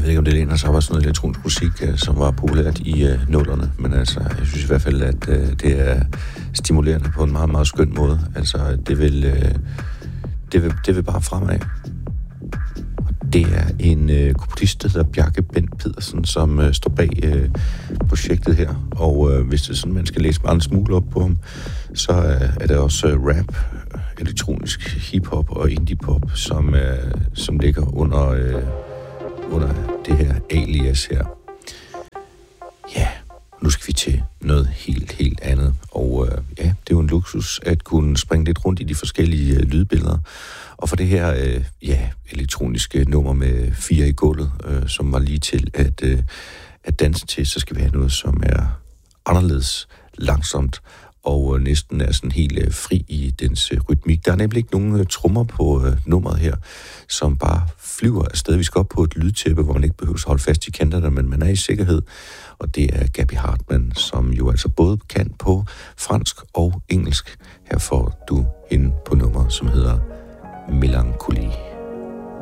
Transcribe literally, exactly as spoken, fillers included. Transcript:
ved ikke, om det læner sig op af sådan noget elektronisk musik, som var populært i uh, nullerne, men altså, jeg synes i hvert fald, at uh, det er stimulerende på en meget, meget skøn måde. Altså, det vil, uh, det vil, det vil bare fremad. Og det er en uh, komponist, der hedder Bjarke Bent Pedersen, som uh, står bag uh, projektet her. Og uh, hvis det er sådan, man skal læse bare en smule op på ham, så uh, er der også uh, rap, elektronisk hiphop og indie-pop, som, uh, som ligger under... Uh, under det her alias her. Ja, nu skal vi til noget helt, helt andet. Og øh, ja, det er jo en luksus at kunne springe lidt rundt i de forskellige øh, lydbilleder. Og for det her, øh, ja, elektroniske nummer med fire i gulvet, øh, som var lige til at, øh, at danse til, så skal vi have noget, som er anderledes langsomt og øh, næsten er sådan helt øh, fri i dens øh, rytmik. Der er nemlig ikke nogen øh, trommer på øh, nummeret her, som bare flyver afsted. Vi skal op på et lydtæppe, hvor man ikke behøver at holde fast i kanterne, men man er i sikkerhed. Og det er Gabby Hartman, som jo altså både kan på fransk og engelsk. Her får du hende på nummeret, som hedder Melancholie.